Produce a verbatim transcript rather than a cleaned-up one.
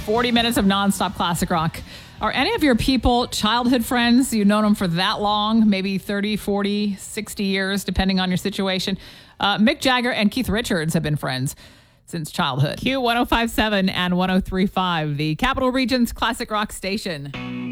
forty minutes of nonstop classic rock. Are any of your people childhood friends? You've known them for that long, maybe thirty, forty, sixty years, depending on your situation. Uh, Mick Jagger and Keith Richards have been friends since childhood. Q one oh five point seven and one oh three point five, the Capital Region's classic rock station.